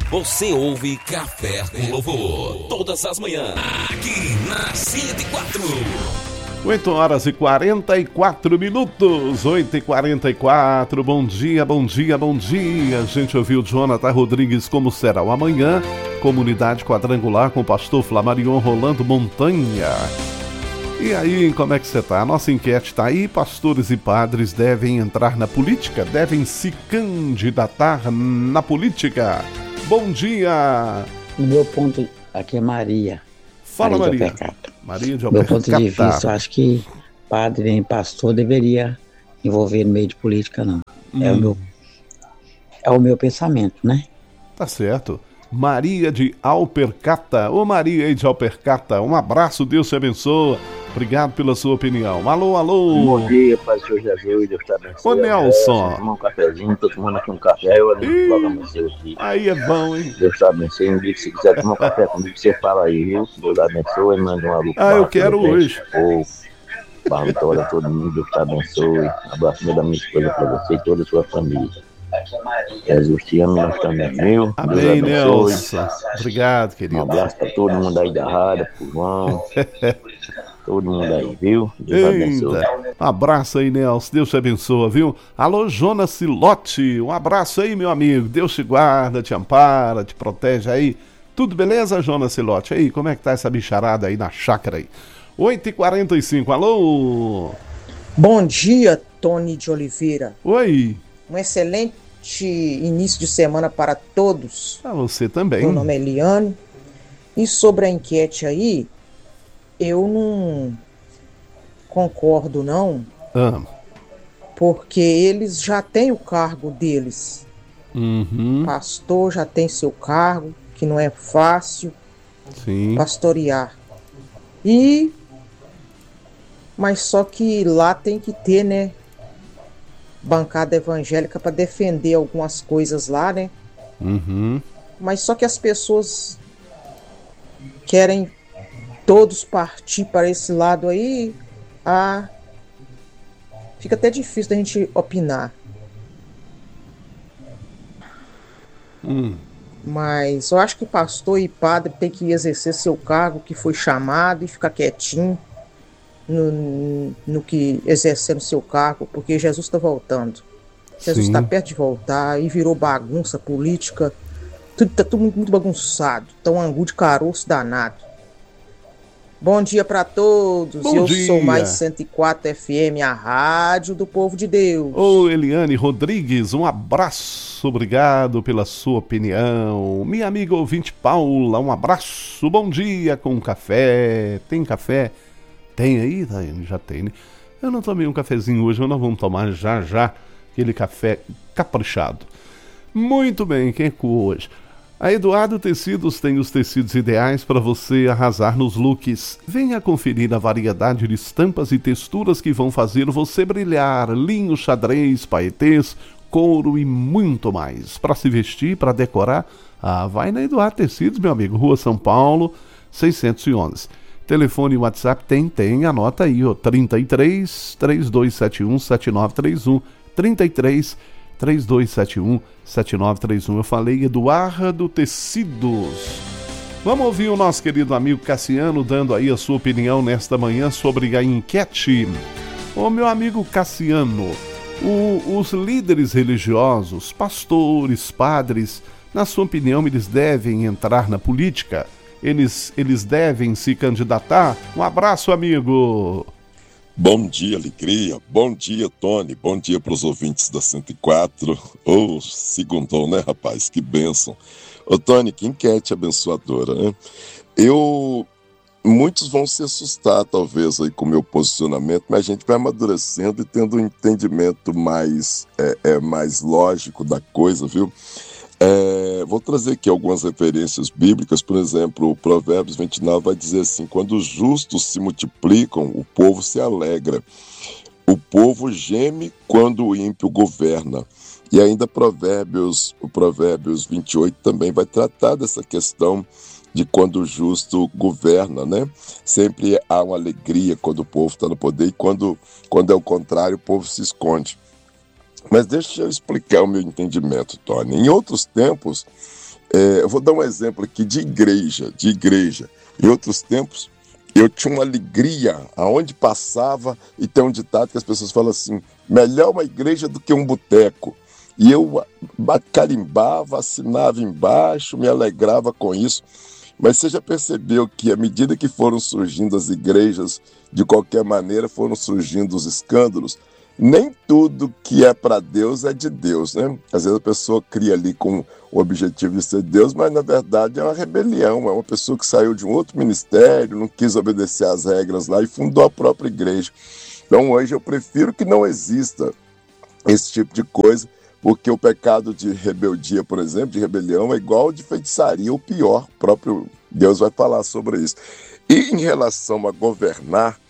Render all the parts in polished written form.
Você ouve Café com Louvor todas as manhãs, aqui na 104. 8 horas e 44 minutos, 8h44, bom dia, bom dia, bom dia. A gente ouviu Jonathan Rodrigues, Como Será o Amanhã, Comunidade Quadrangular com o pastor Flamarion Rolando Montanha. E aí, como é que você tá? A nossa enquete tá aí, pastores e padres devem entrar na política? Devem se candidatar na política? Bom dia! O meu ponto aqui é Maria. Fala, Maria. Maria de Alpercata. Meu ponto de vista, eu acho que padre nem pastor deveria envolver no meio de política, não. É o meu pensamento, né? Tá certo. Maria de Alpercata. Ô Maria de Alpercata, um abraço, Deus te abençoe. Obrigado pela sua opinião. Alô, alô. Bom dia, Pai do Senhor Jesus, Deus te abençoe. Ô Nelson. Tomar um cafezinho, tô tomando aqui um café, eu ali no programa seu aqui. Aí é bom, hein? Deus te abençoe. Um dia que você quiser tomar um café comigo, você fala aí, viu? Deus abençoe, manda um alô. Eu quero hoje. Barra Vitória, todo mundo, Deus te abençoe. Abraço meu da minha esposa pra você e toda a sua família. Jesus te ama, nós também, viu? Amém, Nelson. Obrigado, querido. Um abraço pra todo mundo aí da rádio, pro João. Todo mundo aí, viu? Deus abençoe. Um abraço aí, Nelson. Deus te abençoe, viu? Alô, Jonas Silotti. Um abraço aí, meu amigo. Deus te guarda, te ampara, te protege aí. Tudo beleza, Jonas Silotti? Aí, como é que tá essa bicharada aí na chácara aí? 8h45, alô? Bom dia, Tony de Oliveira. Oi. Um excelente início de semana para todos. Para você também. Meu nome é Eliane. E sobre a enquete aí, eu não concordo, não. Porque eles já têm o cargo deles. Pastor já tem seu cargo, que não é fácil pastorear. Mas só que lá tem que ter, né, bancada evangélica para defender algumas coisas lá, né? Mas só que as pessoas querem todos partir para esse lado aí, fica até difícil da gente opinar. Mas eu acho que pastor e padre tem que exercer seu cargo que foi chamado e ficar quietinho no que exercendo seu cargo, porque Jesus está voltando. Jesus está perto de voltar e virou bagunça política. Tá tudo muito bagunçado. Tá um angu de caroço danado. Bom dia para todos. Bom dia. Sou mais 104 FM, a rádio do povo de Deus. Ô Eliane Rodrigues, um abraço, obrigado pela sua opinião. Minha amiga ouvinte Paula, um abraço, bom dia com café. Tem café? Tem aí, Daiane? Já tem, né? Eu não tomei um cafezinho hoje, mas nós vamos tomar já aquele café caprichado. Muito bem, quem ecoou hoje? A Eduardo Tecidos tem os tecidos ideais para você arrasar nos looks. Venha conferir a variedade de estampas e texturas que vão fazer você brilhar. Linho, xadrez, paetês, couro e muito mais. Para se vestir, para decorar, vai na Eduardo Tecidos, meu amigo. Rua São Paulo, 611. Telefone e WhatsApp tem, anota aí, 33 3271 7931, 33 3271 7931. Eu falei Eduardo Tecidos. Vamos ouvir o nosso querido amigo Cassiano dando aí a sua opinião nesta manhã sobre a enquete. Ô meu amigo Cassiano, os líderes religiosos, pastores, padres, na sua opinião, eles devem entrar na política? Eles devem se candidatar? Um abraço, amigo. Bom dia, Alegria. Bom dia, Tony. Bom dia para os ouvintes da 104. Segundou, né, rapaz? Que bênção. Tony, que enquete abençoadora, né? Muitos vão se assustar, talvez, aí com o meu posicionamento, mas a gente vai amadurecendo e tendo um entendimento mais lógico da coisa, viu? Vou trazer aqui algumas referências bíblicas. Por exemplo, o Provérbios 29 vai dizer assim: quando os justos se multiplicam, o povo se alegra. O povo geme quando o ímpio governa. E ainda o Provérbios 28 também vai tratar dessa questão de quando o justo governa, né? Sempre há uma alegria quando o povo está no poder, e quando é o contrário, o povo se esconde. Mas deixa eu explicar o meu entendimento, Tony. Em outros tempos, Eu vou dar um exemplo aqui de igreja. Em outros tempos, eu tinha uma alegria aonde passava, e tem um ditado que as pessoas falam assim: melhor uma igreja do que um boteco. E eu carimbava, assinava embaixo, me alegrava com isso. Mas você já percebeu que à medida que foram surgindo as igrejas, de qualquer maneira foram surgindo os escândalos? Nem tudo que é para Deus é de Deus, né? Às vezes a pessoa cria ali com o objetivo de ser Deus, mas na verdade é uma rebelião, é uma pessoa que saiu de um outro ministério, não quis obedecer às regras lá e fundou a própria igreja. Então hoje eu prefiro que não exista esse tipo de coisa, porque o pecado de rebeldia, por exemplo, de rebelião, é igual ao de feitiçaria, ou pior. O próprio Deus vai falar sobre isso. E em relação a governar,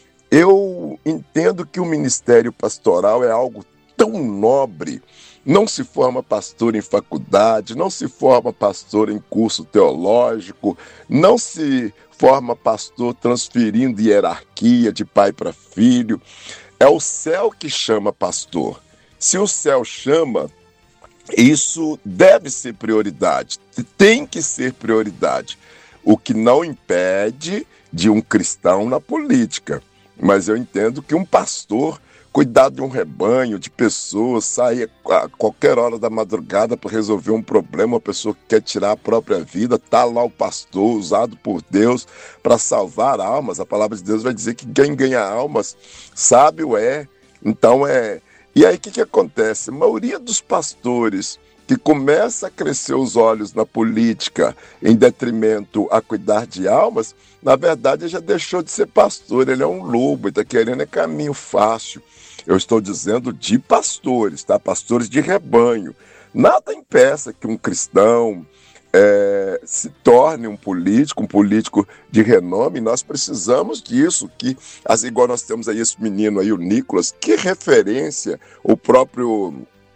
eu entendo que o ministério pastoral é algo tão nobre. Não se forma pastor em faculdade, não se forma pastor em curso teológico, não se forma pastor transferindo hierarquia de pai para filho. É o céu que chama pastor. Se o céu chama, isso deve ser prioridade, tem que ser prioridade. O que não impede de um cristão na política. Mas eu entendo que um pastor cuidar de um rebanho, de pessoas, sair a qualquer hora da madrugada para resolver um problema, uma pessoa que quer tirar a própria vida, tá lá o pastor usado por Deus para salvar almas. A palavra de Deus vai dizer que quem ganha almas, sábio é. Então E aí o que acontece? A maioria dos pastores que começa a crescer os olhos na política em detrimento a cuidar de almas, na verdade já deixou de ser pastor, ele é um lobo, ele está querendo caminho fácil. Eu estou dizendo de pastores, tá? Pastores de rebanho. Nada impeça que um cristão se torne um político de renome. Nós precisamos disso, igual nós temos aí esse menino aí, o Nicolas, que referência, o próprio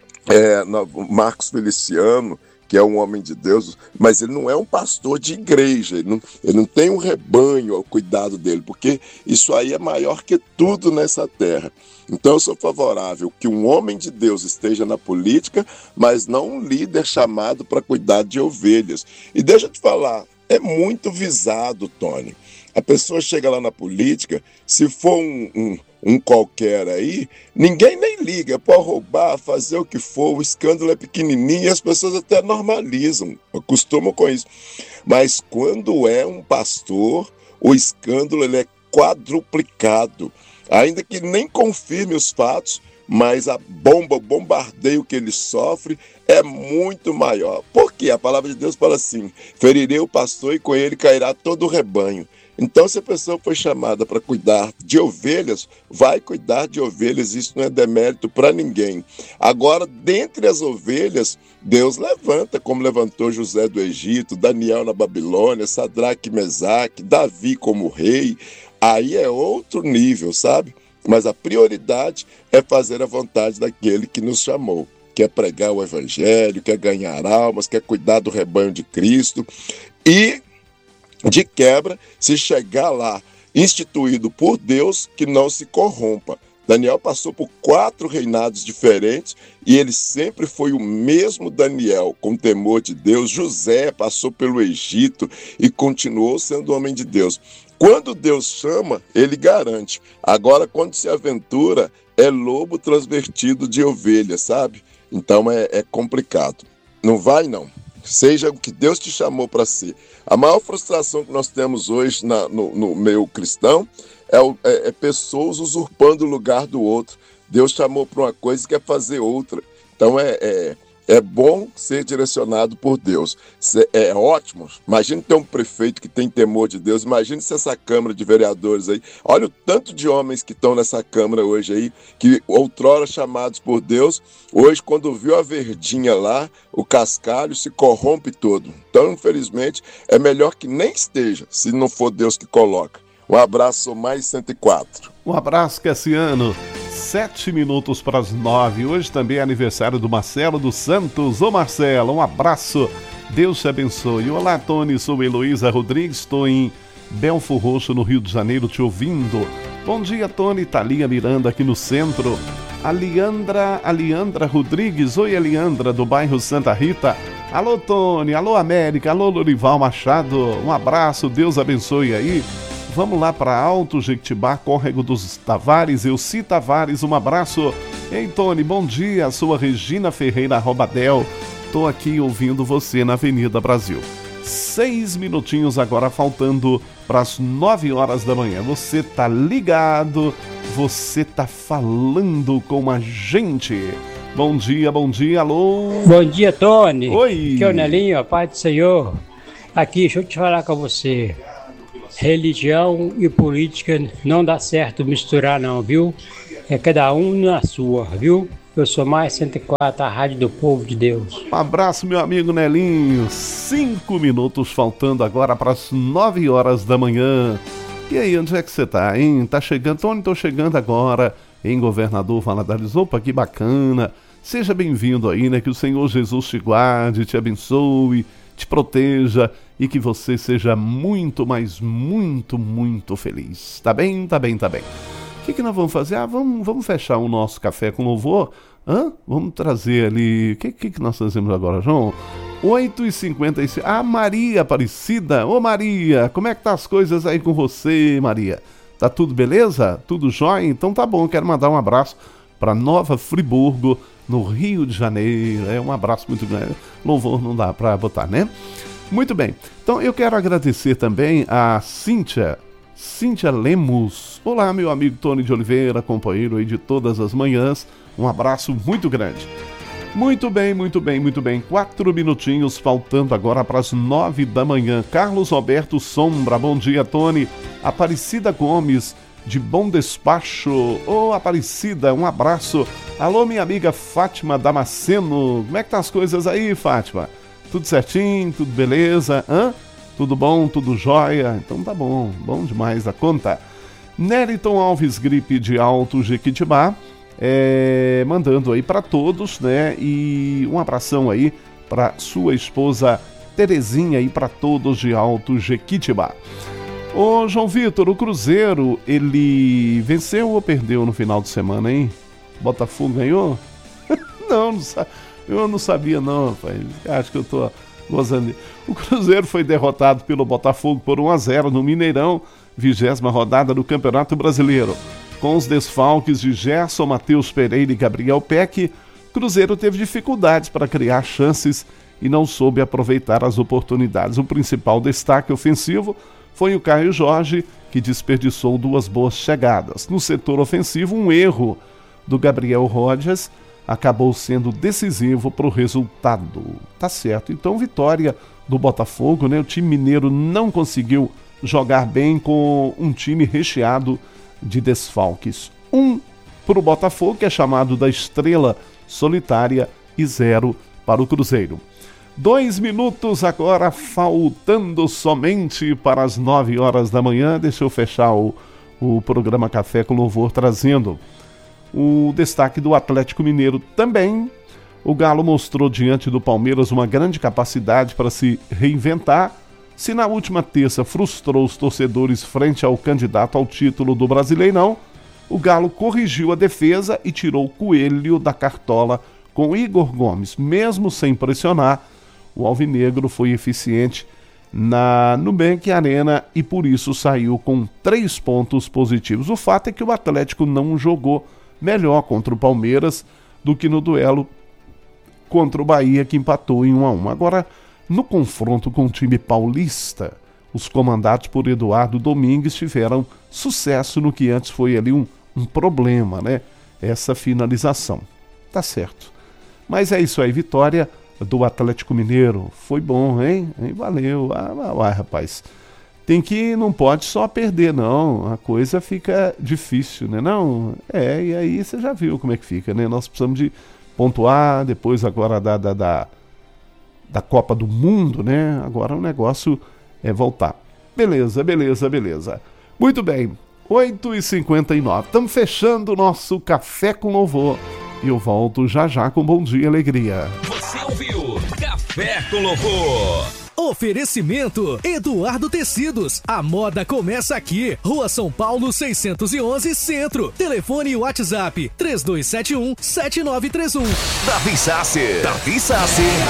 Marcos Feliciano, que é um homem de Deus, mas ele não é um pastor de igreja, ele não tem um rebanho ao cuidado dele, porque isso aí é maior que tudo nessa terra. Então eu sou favorável que um homem de Deus esteja na política, mas não um líder chamado para cuidar de ovelhas. E deixa eu te falar, é muito visado, Tony. A pessoa chega lá na política, se for um qualquer aí, ninguém nem liga, pode roubar, fazer o que for, o escândalo é pequenininho e as pessoas até normalizam, acostumam com isso. Mas quando é um pastor, o escândalo ele é quadruplicado, ainda que nem confirme os fatos, mas o bombardeio que ele sofre é muito maior. Por quê? A palavra de Deus fala assim: ferirei o pastor e com ele cairá todo o rebanho. Então, se a pessoa foi chamada para cuidar de ovelhas, vai cuidar de ovelhas, isso não é demérito para ninguém. Agora, dentre as ovelhas, Deus levanta, como levantou José do Egito, Daniel na Babilônia, Sadraque e Mesaque, Davi como rei. Aí é outro nível, sabe? Mas a prioridade é fazer a vontade daquele que nos chamou. Quer pregar o evangelho, quer ganhar almas, quer cuidar do rebanho de Cristo. E, de quebra, se chegar lá instituído por Deus, que não se corrompa. Daniel passou por 4 reinados diferentes e ele sempre foi o mesmo Daniel, com temor de Deus. José passou pelo Egito e continuou sendo homem de Deus. Quando Deus chama, ele garante. Agora, quando se aventura, é lobo transvertido de ovelha, sabe? Então é complicado. Não vai, não. Seja o que Deus te chamou para ser. A maior frustração que nós temos hoje no meio cristão é pessoas usurpando o lugar do outro. Deus chamou para uma coisa e quer fazer outra. Então é bom ser direcionado por Deus. É ótimo. Imagine ter um prefeito que tem temor de Deus. Imagine se essa Câmara de Vereadores aí. Olha o tanto de homens que estão nessa Câmara hoje aí, que outrora chamados por Deus, hoje quando viu a verdinha lá, o cascalho se corrompe todo. Então, infelizmente, é melhor que nem esteja, se não for Deus que coloca. Um abraço, mais 104. Um abraço, Cassiano. 7 minutos para as 9. Hoje também é aniversário do Marcelo dos Santos. Ô Marcelo, um abraço. Deus te abençoe. Olá, Tony. Sou Heloísa Rodrigues. Estou em Belfor Roxo, no Rio de Janeiro, te ouvindo. Bom dia, Tony. Thalia Miranda aqui no centro. A Leandra Rodrigues. Oi, Leandra, do bairro Santa Rita. Alô, Tony, alô, América, alô, Lorival Machado, um abraço, Deus abençoe aí. Vamos lá para Alto Jequitibá, Córrego dos Tavares, Elci Tavares, um abraço. Ei, Tony, bom dia, sou a Regina Ferreira Robadel, tô aqui ouvindo você na Avenida Brasil. 6 minutinhos agora faltando para as 9 horas da manhã. Você tá ligado, você tá falando com a gente. Bom dia, alô. Bom dia, Tony. Oi. Aqui é o Nelinho, Pai do Senhor. Aqui, deixa eu te falar com você. Religião e política não dá certo misturar não, viu? É cada um na sua, viu? Eu sou mais 104, a Rádio do Povo de Deus. Um abraço, meu amigo Nelinho. 5 minutos faltando agora para as 9 horas da manhã. E aí, onde é que você tá, hein? Tá chegando? Tony, tô chegando agora em Governador Valadares. Opa, que bacana. Seja bem-vindo aí, né? Que o Senhor Jesus te guarde, te abençoe, te proteja e que você seja muito, mas muito, muito feliz. Tá bem? Tá bem, tá bem. O que nós vamos fazer? Vamos fechar o nosso café com louvor? Vamos trazer ali... O que nós fazemos agora, João? 8h55. Ah, Maria Aparecida. Ô, Maria, como é que tá as coisas aí com você, Maria? Tá tudo beleza? Tudo jóia? Então tá bom, quero mandar um abraço para Nova Friburgo, no Rio de Janeiro. É um abraço muito grande. Louvor não dá para botar, né? Muito bem. Então eu quero agradecer também a Cíntia Lemos. Olá, meu amigo Tony de Oliveira, companheiro aí de todas as manhãs. Um abraço muito grande. Muito bem. 4 minutinhos faltando agora para as 9 da manhã. Carlos Roberto Sombra, bom dia, Tony. Aparecida Gomes, de Bom Despacho. Ô, Aparecida, um abraço. Alô, minha amiga Fátima Damasceno. Como é que tá as coisas aí, Fátima? Tudo certinho? Tudo beleza? Tudo bom? Tudo jóia? Então tá bom. Bom demais da conta. Neriton Alves Gripe de Alto Jequitibá. Mandando aí para todos, né? E um abração aí para sua esposa Terezinha e para todos de Alto Jequitibá. Ô, João Vitor, o Cruzeiro, ele venceu ou perdeu no final de semana, hein? Botafogo ganhou? Não, eu não sabia não, rapaz. Acho que eu tô gozando. O Cruzeiro foi derrotado pelo Botafogo por 1-0 no Mineirão, 20ª rodada do Campeonato Brasileiro. Com os desfalques de Gerson, Matheus Pereira e Gabriel Peck, Cruzeiro teve dificuldades para criar chances e não soube aproveitar as oportunidades. O principal destaque ofensivo foi o Caio Jorge, que desperdiçou 2 boas chegadas. No setor ofensivo, um erro do Gabriel Rodgers acabou sendo decisivo para o resultado. Tá certo, então vitória do Botafogo, né? O time mineiro não conseguiu jogar bem com um time recheado de desfalques. 1 para o Botafogo, que é chamado da estrela solitária, e 0 para o Cruzeiro. 2 minutos agora, faltando somente para as 9 horas da manhã. Deixa eu fechar o programa Café com Louvor trazendo o destaque do Atlético Mineiro também. O Galo mostrou diante do Palmeiras uma grande capacidade para se reinventar. Se na última terça frustrou os torcedores frente ao candidato ao título do Brasileirão, o Galo corrigiu a defesa e tirou o coelho da cartola com Igor Gomes. Mesmo sem pressionar, o alvinegro foi eficiente na Nubank Arena e por isso saiu com 3 pontos positivos. O fato é que o Atlético não jogou melhor contra o Palmeiras do que no duelo contra o Bahia, que empatou em 1-1. Agora, no confronto com o time paulista, os comandados por Eduardo Domingues tiveram sucesso no que antes foi ali um problema, né? Essa finalização. Tá certo. Mas é isso aí, vitória do Atlético Mineiro. Foi bom, hein? Valeu. Rapaz. Não pode só perder, não. A coisa fica difícil, né? Não? E aí você já viu como é que fica, né? Nós precisamos de pontuar, depois agora da Copa do Mundo, né? Agora o negócio é voltar. Beleza. Muito bem, 8h59. Estamos fechando o nosso Café com Louvor. E eu volto já com Bom Dia Alegria. Você ouviu Café com Louvor. Oferecimento Eduardo Tecidos. A moda começa aqui. Rua São Paulo 611 Centro. Telefone e WhatsApp 3271-7931. Davi Sasser.